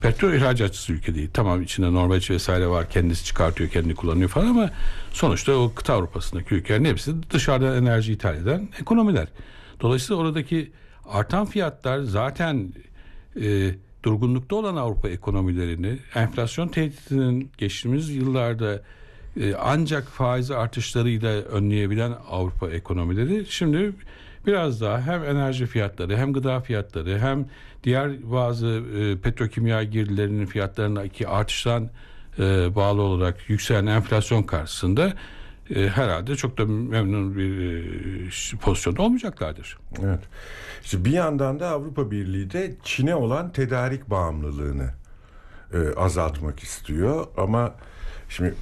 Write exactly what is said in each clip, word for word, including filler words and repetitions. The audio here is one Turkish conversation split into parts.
petrol ihracatçısı ülke değil. Tamam, içinde Norveç vesaire var. Kendisi çıkartıyor, kendi kullanıyor falan ama sonuçta o kıta Avrupa'sındaki ülkelerin hepsi dışarıdan enerji ithal eden ekonomiler. Dolayısıyla oradaki artan fiyatlar zaten e, durgunlukta olan Avrupa ekonomilerini, enflasyon tehditinin geçtiğimiz yıllarda e, ancak faiz artışlarıyla önleyebilen Avrupa ekonomileri şimdi biraz daha hem enerji fiyatları, hem gıda fiyatları, hem diğer bazı e, petrokimya girdilerinin fiyatlarındaki artıştan e, bağlı olarak yükselen enflasyon karşısında e, herhalde çok da memnun bir e, pozisyonda olmayacaklardır. Evet. İşte bir yandan da Avrupa Birliği de Çin'e olan tedarik bağımlılığını e, azaltmak istiyor. Ama şimdi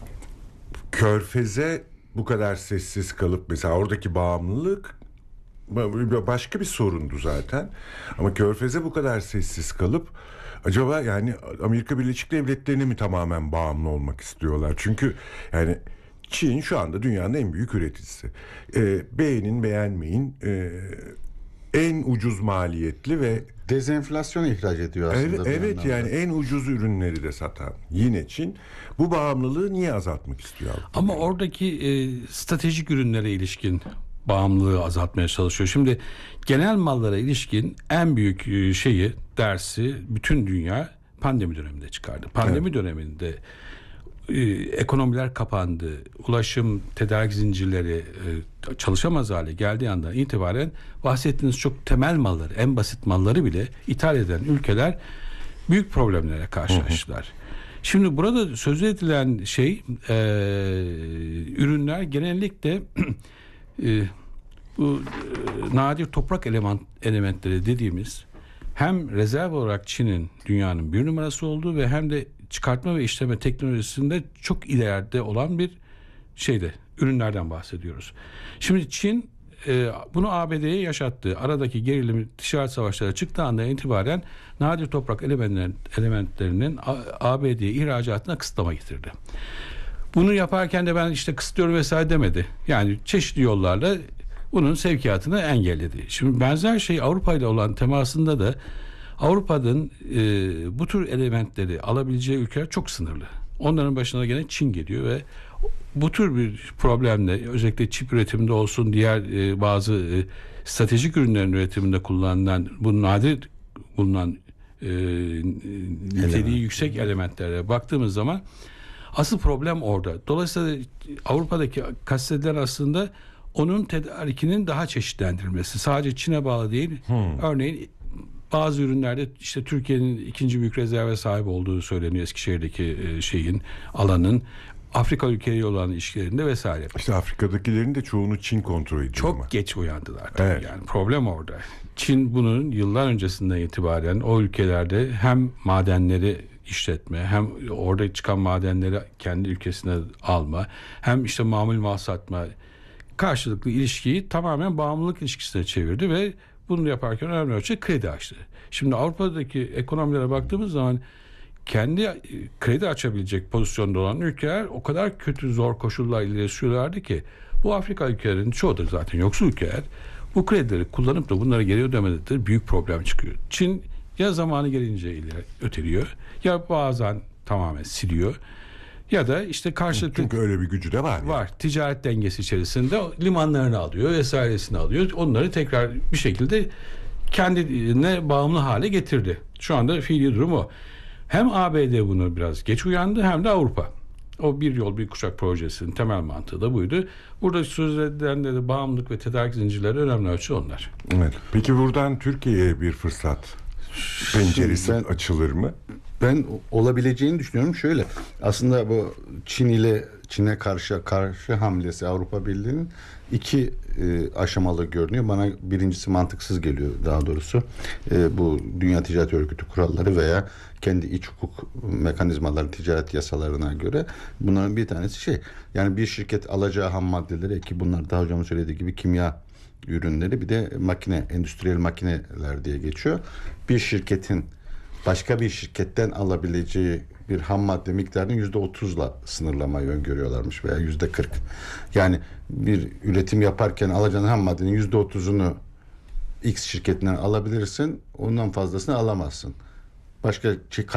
Körfez'e bu kadar sessiz kalıp mesela oradaki bağımlılık başka bir sorundu zaten. Ama Körfez'e bu kadar sessiz kalıp acaba yani Amerika Birleşik Devletleri'ne mi tamamen bağımlı olmak istiyorlar? Çünkü yani Çin şu anda dünyanın en büyük üreticisi. Ee, beğenin beğenmeyin ee, en ucuz maliyetli ve dezenflasyon ihraç ediyor aslında. Evet, evet yani en ucuz ürünleri de satan yine Çin. Bu bağımlılığı niye azaltmak istiyor? Ama yani oradaki e, stratejik ürünlere ilişkin bağımlılığı azaltmaya çalışıyor. Şimdi genel mallara ilişkin en büyük şeyi, dersi bütün dünya pandemi döneminde çıkardı. Pandemi evet. döneminde e, ekonomiler kapandı. Ulaşım, tedarik zincirleri e, çalışamaz hale geldiği andan itibaren bahsettiğiniz çok temel malları, en basit malları bile ithal eden ülkeler büyük problemlere karşılaştılar. Hı hı. Şimdi burada söz edilen şey e, ürünler genellikle e, bu e, nadir toprak element, elementleri dediğimiz hem rezerv olarak Çin'in dünyanın bir numarası olduğu ve hem de çıkartma ve işleme teknolojisinde çok ileride olan bir şeyde ürünlerden bahsediyoruz. Şimdi Çin e, bunu A B D'ye yaşattı. Aradaki gerilim ticaret savaşları çıktığı andan itibaren nadir toprak elementlerin, elementlerinin A B D'ye ihracatına kısıtlama getirdi. Bunu yaparken de ben işte kısıtlıyorum vesaire demedi. Yani çeşitli yollarla bunun sevkiyatını engelledi. Şimdi benzer şey Avrupa ile olan temasında da Avrupa'nın e, bu tür elementleri alabileceği ülkeler çok sınırlı. Onların başına gene Çin geliyor ve bu tür bir problemle özellikle çip üretiminde olsun, diğer e, bazı e, stratejik ürünlerin üretiminde kullanılan bu nadir bulunan e, niteliği Element. yüksek elementlere baktığımız zaman asıl problem orada. Dolayısıyla Avrupa'daki kastedilen aslında onun tedarikinin daha çeşitlendirilmesi. Sadece Çin'e bağlı değil. Hmm. Örneğin bazı ürünlerde işte Türkiye'nin ikinci büyük rezerve sahip olduğu söyleniyor. Eskişehir'deki şeyin, alanın. Afrika ülkeleri olan ilişkilerinde vesaire. İşte Afrika'dakilerin de çoğunu Çin kontrol ediyor. Çok ama. geç uyandılar. Evet. Yani problem orada. Çin bunun yıllar öncesinden itibaren o ülkelerde hem madenleri işletme, hem orada çıkan madenleri kendi ülkesine alma, hem işte mamul mal satma, karşılıklı ilişkiyi tamamen bağımlılık ilişkisine çevirdi ve bunu yaparken önemli ölçüde kredi açtı. Şimdi Avrupa'daki ekonomilere baktığımız zaman kendi kredi açabilecek pozisyonda olan ülkeler o kadar kötü, zor koşullarla yaşıyorlardı ki bu Afrika ülkelerinin çoğu da zaten yoksul ülkeler, bu kredileri kullanıp da bunları geri ödemede büyük problem çıkıyor. Çin ya zamanı gelince ileri öteliyor, ya bazen tamamen siliyor, ya da işte karşılıklı, çünkü öyle bir gücü de var. Var. Yani. Ticaret dengesi içerisinde limanlarını alıyor, vesairesini alıyor. Onları tekrar bir şekilde kendine bağımlı hale getirdi. Şu anda fiili durum o. Hem A B D bunu biraz geç uyandı, hem de Avrupa. O bir yol bir kuşak projesinin temel mantığı da buydu. Burada söz edilen de bağımlılık ve tedarik zincirleri önemli ölçü onlar. Evet. Peki buradan Türkiye'ye bir fırsat penceresi ben, açılır mı? Ben olabileceğini düşünüyorum. Şöyle, aslında bu Çin ile Çin'e karşı karşı hamlesi Avrupa Birliği'nin iki e, aşamalı görünüyor. Bana birincisi mantıksız geliyor daha doğrusu. E, bu Dünya Ticaret Örgütü kuralları veya kendi iç hukuk mekanizmaları, ticaret yasalarına göre bunların bir tanesi şey. Yani bir şirket alacağı ham maddeleri, ki bunlar daha hocamın söylediği gibi kimya ürünleri, bir de makine, endüstriyel makineler diye geçiyor. Bir şirketin başka bir şirketten alabileceği bir ham madde miktarını yüzde otuzla sınırlamayı öngörüyorlarmış veya yüzde kırk. Yani bir üretim yaparken alacağın ham maddenin yüzde otuzunu X şirketinden alabilirsin, ondan fazlasını alamazsın. başka şey,